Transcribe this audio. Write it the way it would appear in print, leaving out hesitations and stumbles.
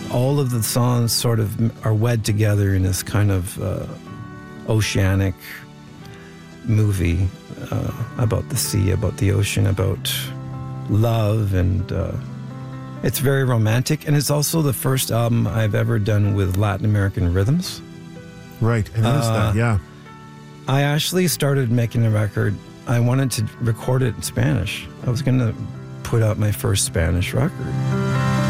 all of the songs sort of are wed together in this kind of oceanic movie about the sea, about the ocean, about love, and it's very romantic. And it's also the first album I've ever done with Latin American rhythms. Right, I noticed that, yeah. I actually started making the record. I wanted to record it in Spanish. I was going to put out my first Spanish record.